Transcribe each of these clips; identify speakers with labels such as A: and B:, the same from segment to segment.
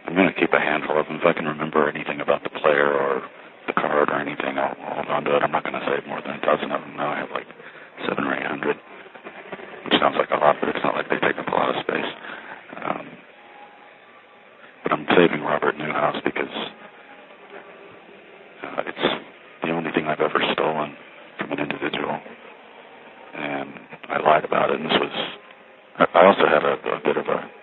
A: I'm going to keep a handful of them. If I can remember anything about the player or the card or anything, I'll hold on to it. I'm not going to save more than a dozen of them now. I have like 700 or 800, which sounds like a lot, but it's not like they take up a lot of space. But I'm saving Robert Newhouse because it's the only thing I've ever stolen from an individual, and I lied about it. And this was, I also had a bit of a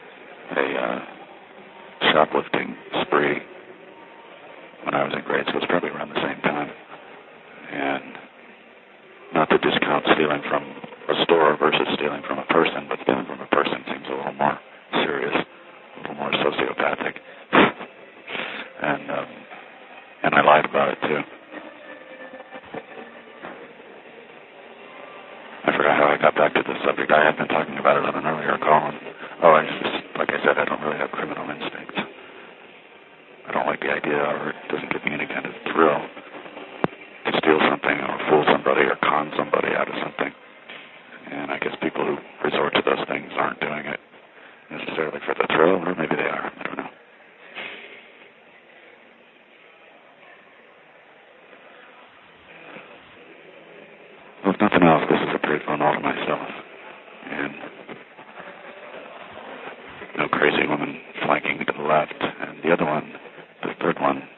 A: shoplifting spree when I was in grade school. It was probably around the same time. And not to discount stealing from a store versus stealing from a person, but stealing from a person seems a little more serious, a little more sociopathic. And I lied about it too. I forgot how I got back to this subject. I had been talking about it on an earlier call. And, like I said, I don't really have criminal instincts. I don't like the idea, or it doesn't give me any kind of thrill to steal something or fool somebody or con somebody out of something. And I guess people who resort to those things aren't doing it necessarily for the thrill, or maybe they are. I don't know. Well, if nothing else, this is a pretty fun all to myself. And no crazy woman flanking to the left. And the other one, the third one,